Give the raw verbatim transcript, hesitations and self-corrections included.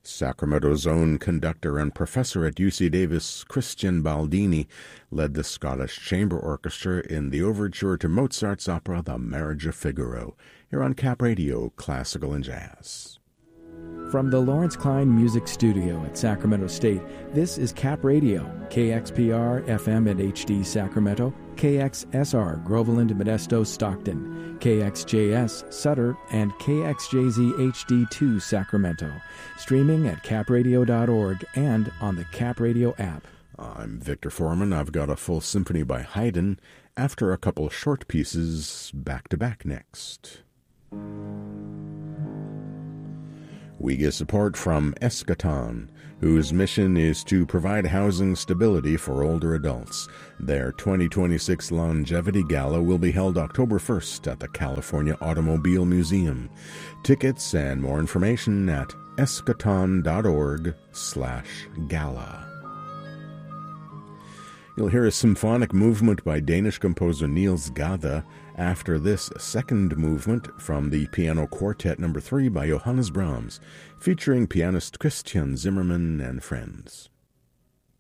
Sacramento's own conductor and professor at U C Davis, Christian Baldini, led the Scottish Chamber Orchestra in the overture to Mozart's opera The Marriage of Figaro, here on Cap Radio, Classical and Jazz. From the Lawrence Klein Music Studio at Sacramento State, this is Cap Radio, K X P R F M and H D Sacramento, K X S R Groveland, Modesto, Stockton, K X J S Sutter, and K X J Z H D two Sacramento. Streaming at cap radio dot org and on the Cap Radio app. I'm Victor Foreman. I've got a full symphony by Haydn after a couple short pieces back-to-back next. We get support from Eschaton, whose mission is to provide housing stability for older adults. Their twenty twenty-six Longevity Gala will be held October first at the California Automobile Museum. Tickets and more information at eschaton.org slash gala. You'll hear a symphonic movement by Danish composer Niels Gade after this second movement from the Piano Quartet number three by Johannes Brahms, featuring pianist Christian Zimmermann and friends.